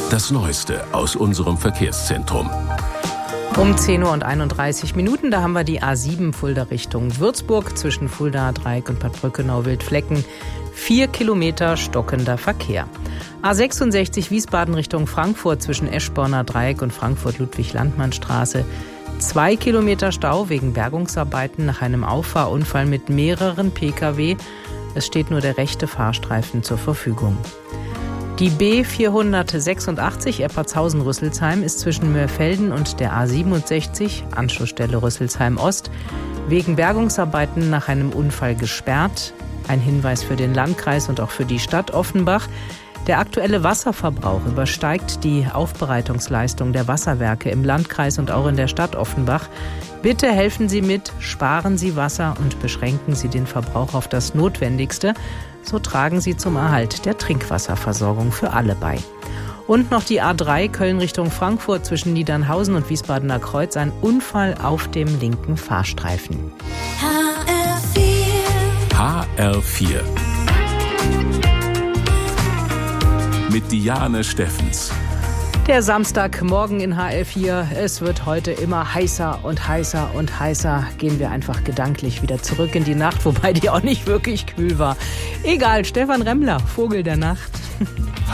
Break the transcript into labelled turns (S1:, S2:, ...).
S1: Das Neueste aus unserem Verkehrszentrum.
S2: Um 10:31 Uhr, da haben wir die A7 Fulda Richtung Würzburg zwischen Fuldaer Dreieck und Bad Brückenau-Wildflecken. 4 Kilometer stockender Verkehr. A66 Wiesbaden Richtung Frankfurt zwischen Eschborner Dreieck und Frankfurt-Ludwig-Landmann-Straße. 2 Kilometer Stau wegen Bergungsarbeiten nach einem Auffahrunfall mit mehreren Pkw. Es steht nur der rechte Fahrstreifen zur Verfügung. Die B486 Eppertshausen-Rüsselsheim ist zwischen Mörfelden und der A67, Anschlussstelle Rüsselsheim Ost, wegen Bergungsarbeiten nach einem Unfall gesperrt. Ein Hinweis für den Landkreis und auch für die Stadt Offenbach. Der aktuelle Wasserverbrauch übersteigt die Aufbereitungsleistung der Wasserwerke im Landkreis und auch in der Stadt Offenbach. Bitte helfen Sie mit, sparen Sie Wasser und beschränken Sie den Verbrauch auf das Notwendigste. So tragen Sie zum Erhalt der Trinkwasserversorgung für alle bei. Und noch die A3 Köln Richtung Frankfurt zwischen Niedernhausen und Wiesbadener Kreuz. Ein Unfall auf dem linken Fahrstreifen.
S1: HR4 mit Diane Steffens.
S2: Der Samstagmorgen in HR4. Es wird heute immer heißer und heißer und heißer. Gehen wir einfach gedanklich wieder zurück in die Nacht, wobei die auch nicht wirklich kühl war. Egal, Stefan Remmler, Vogel der Nacht.